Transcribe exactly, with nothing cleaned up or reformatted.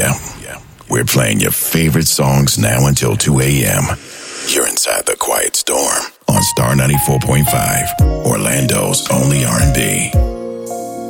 Yeah, we're playing your favorite songs now until two a.m. You're inside the Quiet Storm on Star ninety-four point five, Orlando's only R and B.